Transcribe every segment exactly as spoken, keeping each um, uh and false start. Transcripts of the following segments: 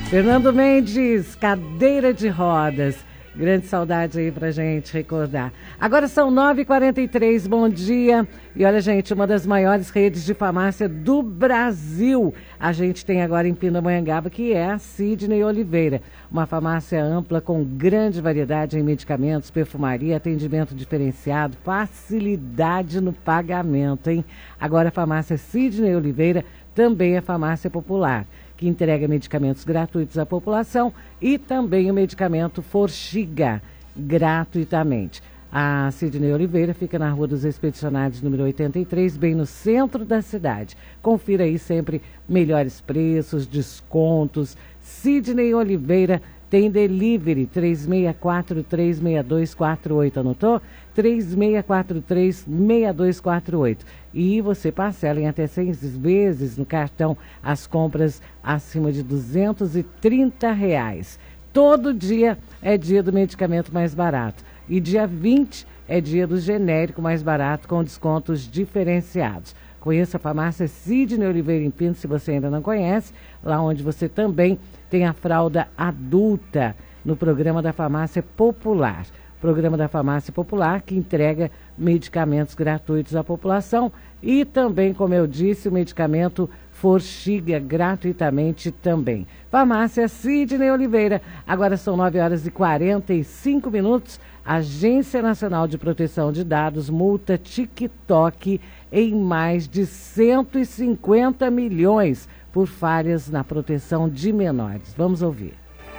Fernando Mendes, cadeira de rodas. Grande saudade aí pra gente recordar. Agora são nove e quarenta e três, bom dia. E olha, gente, uma das maiores redes de farmácia do Brasil. A gente tem agora em Pindamonhangaba, que é a Sidney Oliveira. Uma farmácia ampla com grande variedade em medicamentos, perfumaria, atendimento diferenciado, facilidade no pagamento, hein? Agora a farmácia Sidney Oliveira também é farmácia popular, que entrega medicamentos gratuitos à população e também o medicamento Forxiga, gratuitamente. A Sidney Oliveira fica na Rua dos Expedicionários, número oitenta e três, bem no centro da cidade. Confira aí sempre melhores preços, descontos. Sidney Oliveira tem delivery, três seis quatro, três seis dois quatro oito, anotou? três seis quatro três, seis dois quatro oito. E você parcela em até seis vezes no cartão as compras acima de duzentos e trinta reais. Todo dia é dia do medicamento mais barato. E dia vinte é dia do genérico mais barato com descontos diferenciados. Conheça a farmácia Sidney Oliveira em Pinto, se você ainda não conhece, lá onde você também tem a fralda adulta no programa da Farmácia Popular. Programa da Farmácia Popular, que entrega medicamentos gratuitos à população e também, como eu disse, o medicamento Forxiga gratuitamente também. Farmácia Sidney Oliveira, agora são nove horas e quarenta e cinco minutos. Agência Nacional de Proteção de Dados multa TikTok em mais de cento e cinquenta milhões por falhas na proteção de menores. Vamos ouvir.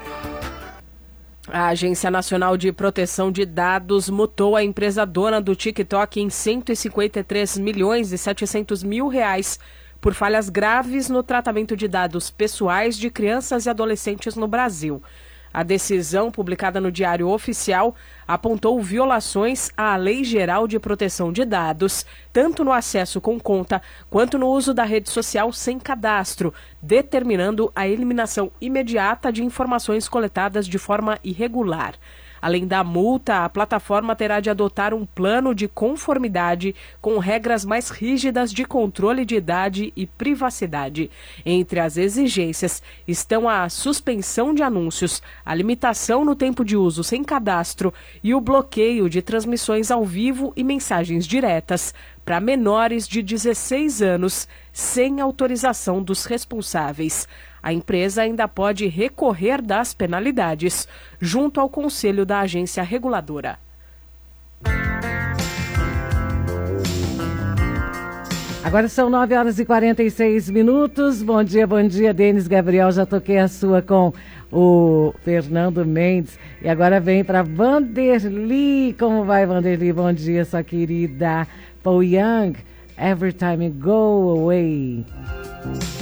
A Agência Nacional de Proteção de Dados multou a empresa dona do TikTok em cento e cinquenta e três milhões e setecentos mil reais por falhas graves no tratamento de dados pessoais de crianças e adolescentes no Brasil. A decisão, publicada no Diário Oficial, apontou violações à Lei Geral de Proteção de Dados, tanto no acesso com conta quanto no uso da rede social sem cadastro, determinando a eliminação imediata de informações coletadas de forma irregular. Além da multa, a plataforma terá de adotar um plano de conformidade com regras mais rígidas de controle de idade e privacidade. Entre as exigências estão a suspensão de anúncios, a limitação no tempo de uso sem cadastro e o bloqueio de transmissões ao vivo e mensagens diretas para menores de dezesseis anos, sem autorização dos responsáveis. A empresa ainda pode recorrer das penalidades junto ao Conselho da Agência Reguladora. Agora são nove horas e quarenta e seis minutos. Bom dia, bom dia, Denis Gabriel. Já toquei a sua com o Fernando Mendes. E agora vem para Vanderly. Como vai, Vanderly? Bom dia, sua querida. Paul Young, Every Time You Go Away.